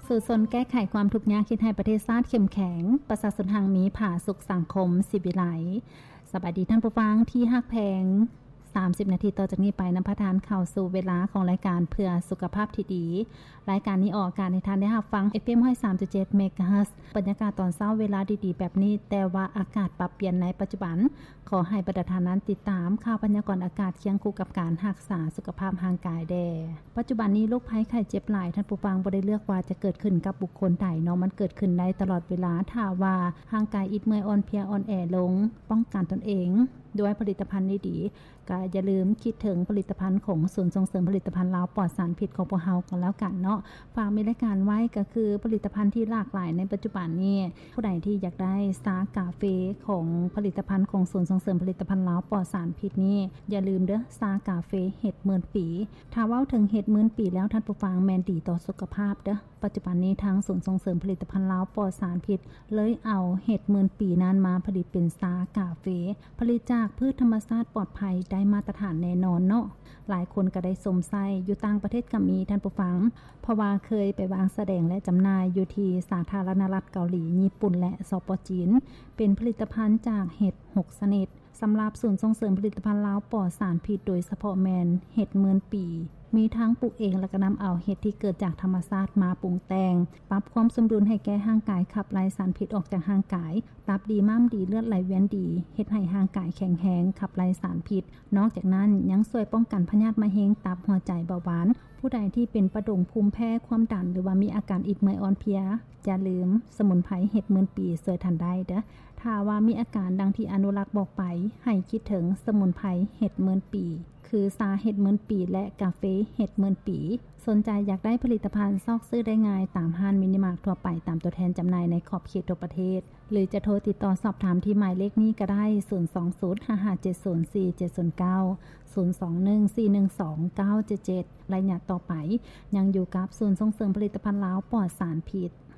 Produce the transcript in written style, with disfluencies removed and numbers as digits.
สู่สนแก้ไขความทุกข์ยากคิดให้ประเทศชาติเข้มแข็งประชาชนทางมีผาสุขสังคมสิวิไลสวัสดีท่านผู้ฟังที่ฮักแพง30 นาทีต่อจากนี้ไปนำพระทานเข้าสู่เวลาของรายการเพื่อสุขภาพที่ดีรายการนี้ออกอากาศให้ท่านได้รับฟัง FM 103.7 เมกะเฮิรตซ์บรรยากาศตอนเช้าเวลาดีๆแบบนี้แต่ว่าอากาศปรับเปลี่ยนในปัจจุบันขอให้ประชาชนนั้นติดตามข่าวพยากรณ์อากาศเคียงคู่กับการรักษาสุขภาพร่างกายแด่ปัจจุบันนี้โรคภัยไข้เจ็บหลายท่านผู้ฟังบ่ได้เลือกว่าจะเกิดขึ้นกับบุคคลใดเนาะมันเกิดขึ้นได้ตลอดเวลาถ้าว่าร่างกายอิดเมื่อยอ่อนเพลียอ่อนแอลงป้องกันตนเองด้วยผลิตภัณฑ์ดีๆก็อย่าลืมคิดถึงผลิตภัณฑ์ของศูนย์ส่งเสริมผลิตภัณฑ์ลาวปลอดสารพิษของพวกเฮากันแล้วกันเนาะฝากมีรายการไว้ก็คือผลิตภัณฑ์ที่หลากหลายในปัจจุบันนี้ผู้ใดที่อยากได้ซากาเฟของผลิตภัณฑ์ของศูนย์ส่งเสริมผลิตภัณฑ์ลาวปลอดสารพิษนี้อย่าลืมเด้อซากาเฟเห็ดหมื่นปีถ้าเว้าถึงเห็ดหมื่นปีแล้วท่านผู้ฟังแม่นดีต่อสุขภาพเด้อปัจจุบันนี้ทางศูนย์ส่งเสริมผลิตภัณฑ์ลาวปลอดสารพิษเลยเอาเห็ดหมื่นปีนั้นมาผลิตเป็นซากาเฟผลิตจากพืชธรรมชาติปลอดภัยได้มาตรฐานแน่นอนเนาะหลายคนก็ได้สมไส้อยู่ต่างประเทศก็มีท่านผู้ฟังเพราะว่าเคยไปวางแสดงและจำหน่ายอยู่ที่สาธารณรัฐเกาหลีญี่ปุ่นและสป.จีนเป็นผลิตภัณฑ์จากเห็ด6ชนิดสำหรับศูนย์ส่งเสริมผลิตภัณฑ์ลาวปลอดสารพิษโดยเฉพาะแมนเห็ดหมื่นปีมีทั้งปลูกเองและก็นำเอาเห็ดที่เกิดจากธรรมชาติมาปรุงแต่งปรับความสมดุลให้แก่ร่างกายขับไล่สารพิษออกจากร่างกายตับดีม้ามดีเลือดไหลเวียนดีเฮ็ดให้ร่างกายแข็งแรงขับไล่สารพิษนอกจากนั้นยังช่วยป้องกันพยาธิมะเร็งตับหัวใจเบาหวานผู้ใดที่เป็นประดงภูมิแพ้ความดันหรือว่ามีอาการอิดเมื่อยอ่อนเพลียอย่าลืมสมุนไพรเห็ดหมื่นปีช่วยทันได้เด้อถ้าว่ามีอาการดังที่อนุรักษ์บอกไปให้คิดถึงสมุนไพรเห็ดหมื่นปีคือซาเห็ดหมื่นปีและกาเฟเห็ดหมื่นปีสนใจอยากได้ผลิตภัณฑ์ซอกซื้อได้ง่ายตามห้างมินิมาร์ททั่วไปตามตัวแทนจำหน่ายในขอบเขตทั่วประเทศหรือจะโทรติดต่อสอบถามที่หมายเลขนี้ก็ได้02055704709 021412977ระยะต่อไปยังอยู่กับศูนย์ส่งเสริมผลิตภัณฑ์ลาวปลอดสารพิษ